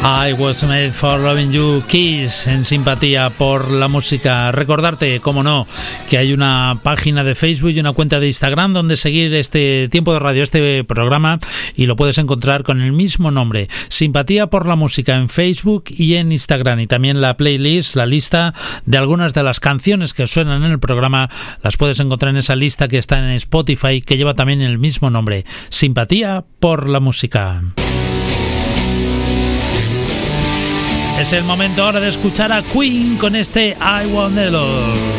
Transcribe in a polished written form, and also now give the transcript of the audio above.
I Was Made for Loving You, Kiss, en simpatía por la música. Recordarte, como no, que hay una página de Facebook y una cuenta de Instagram donde seguir este tiempo de radio, este programa, y lo puedes encontrar con el mismo nombre, Simpatía por la Música, en Facebook y en Instagram. Y también la playlist, la lista de algunas de las canciones que suenan en el programa, las puedes encontrar en esa lista que está en Spotify, que lleva también el mismo nombre, Simpatía por la Música. Es el momento ahora de escuchar a Queen con este I Want the Love.